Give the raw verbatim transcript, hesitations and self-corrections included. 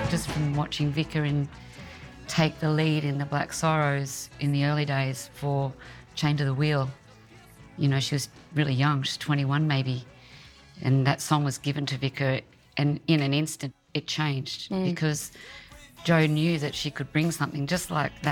just from watching Vika take the lead in the Black Sorrows in the early days for Chained to the Wheel. You know, she was really young, she's twenty-one maybe, and that song was given to Vika, and in an instant it changed mm. because Jo knew that she could bring something just like that